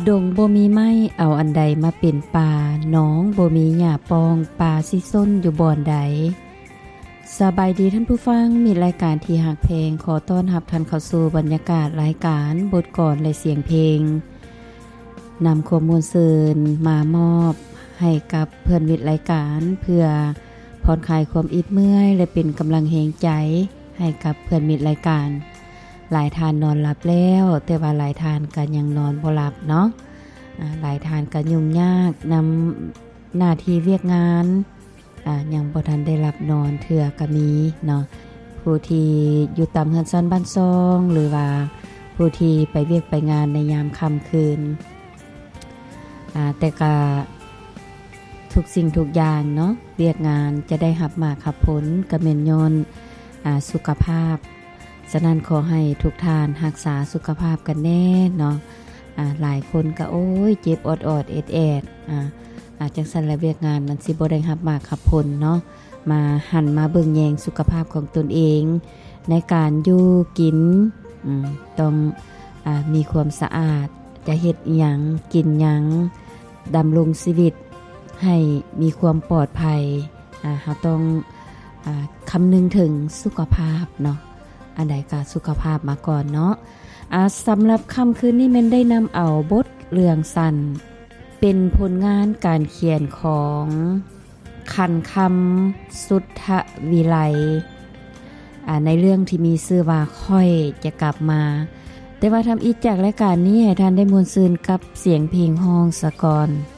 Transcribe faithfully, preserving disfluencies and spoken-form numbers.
ดงบ่มีไม้เอาอันใดมาเป็นป่าหนองบ่มีหญ้าปองป่าสิส้นอยู่บ่อนใดสบายดีท่านผู้ฟังมีรายการที่หักเพลงขอต้อนรับท่านเข้าสู่บรรยากาศรายการบทกลอนและเสียงเพลงนำข้อมูลสื่อมามอบให้กับเพื่อนมิตรรายการเพื่อผ่อนคลายความอิดเมื่อยและเป็นกำลังแรงใจให้กับเพื่อนมิตรรายการหลายทานนอนหลับแล้วแต่ว่าหลายทานก็ยังนอนบ่หลับเนาะหลายทานก็ยุ่งยากนำหน้าที่เวียกงานอ่ายังบ่ทันได้หลับนอนเทื่อก็มีเนาะผู้ที่อยู่ตามเฮือนซ่อนบ้านซองหรือว่าผู้ที่ไปเวียกไปงานในยามค่ำคืนอ่าแต่ก็ทุกสิ่งทุกอย่างเนาะเวียกงานจะได้รับมากรับผลก็แม่นย้อนอ่าสุขภาพฉะนั้นขอให้ทุกท่านรักษาสุขภาพกันแน่เนาะอ่าหลายคนก็โอ้ยเจ็บออดๆเอ็ดๆอ่าอาจจังซั่นแล้วเวียกงานมันสิบ่ได้รับมากรับผลเนาะมาหันมาเบิ่งแยงสุขภาพของตนเองในการอยู่กินอืมต้องอ่ามีความสะอาดจะเฮ็ดอิหยังกินหยังดำรงชีวิตให้มีความปลอดภัยอ่าเฮาต้องอ่าคำนึงถึงสุขภาพเนาะอันใดก็สุขภาพมาก่อนเนาะอ่าสำหรับค่ำคืนนี้แม่นได้นำเอาบทเรื่องสั้นเป็นผลงานการเขียนของคันคำสุทธวิไลอ่าในเรื่องที่มีชื่อว่าค่อยจะกลับมาแต่ว่าทำอีกจากรายการนี้ให้ท่านได้มวลซืนกับเสียงเพลงฮ้องสะก่อน